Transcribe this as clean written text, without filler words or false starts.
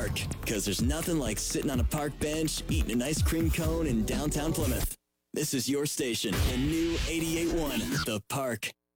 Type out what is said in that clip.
Park, because there's nothing like sitting on a park bench, eating an ice cream cone in downtown Plymouth. This is your station, the new 88.1, The Park.